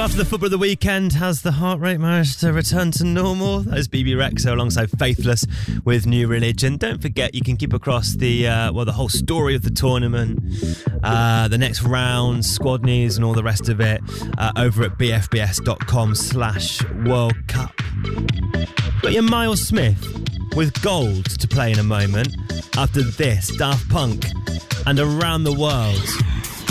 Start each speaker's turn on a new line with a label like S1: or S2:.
S1: After the football of the weekend, has the heart rate managed to return to normal? That is BB Rexha alongside Faithless with New Religion. Don't forget, you can keep across the whole story of the tournament, the next round, squad news and all the rest of it over at bfbs.com/World Cup. Got your Miles Smith with Gold to play in a moment. After this, Daft Punk and Around the World.